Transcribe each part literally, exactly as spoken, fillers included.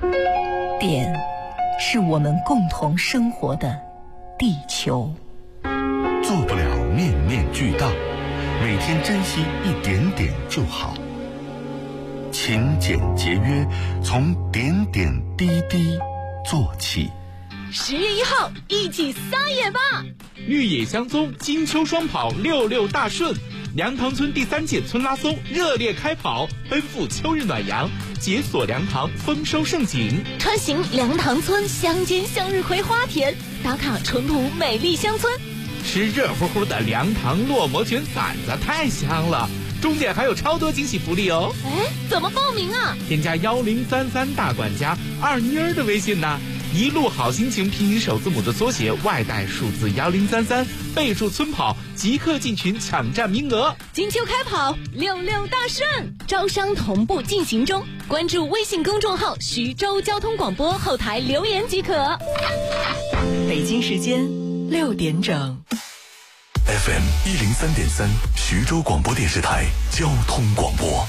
点是我们共同生活的地球。 做不了面面俱到，每天珍惜一点点就好。勤俭节约，从点点滴滴做起。 十月一号，一起撒野吧！ 绿野香踪，金秋双跑，六六大顺。梁塘村第三届村拉松热烈开跑，奔赴秋日暖阳，解锁梁塘丰收盛景。 穿行梁塘村乡间向日葵花田，打卡淳朴美丽乡村。 吃热乎乎的梁塘烙馍卷馓子太香了，中间还有超多惊喜福利哦！ 哎，怎么报名啊？ 添加幺零三三大管家二妮儿的微信呢，一路好心情拼音首字母的缩写，外带数字幺零三三，备注村跑，即刻进群抢占名额。 金秋开跑，六六大顺，招商同步进行中，关注微信公众号徐州交通广播后台留言即可。 北京时间六点整。 F M 一零三点三，徐州广播电视台交通广播。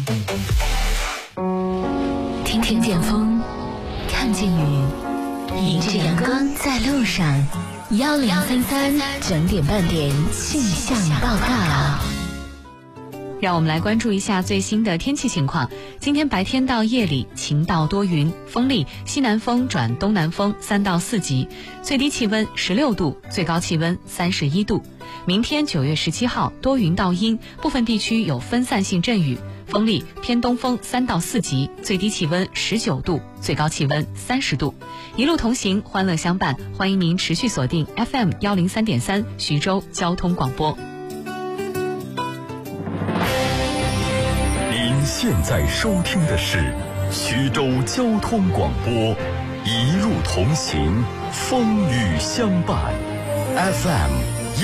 听听见风，看见雨，迎着阳光在路上。幺零三三整点半点气象报告。 让我们来关注一下最新的天气情况。今天白天到夜里晴到多云，风力西南风转东南风三到四级，最低气温十六度，最高气温三十一度。明天九月十七号多云到阴，部分地区有分散性阵雨，风力偏东风三到四级，最低气温十九度，最高气温三十度。一路同行，欢乐相伴，欢迎您持续锁定 F M 幺零三点三徐州交通广播。 您现在收听的是徐州交通广播，一路同行，风雨相伴 ，F M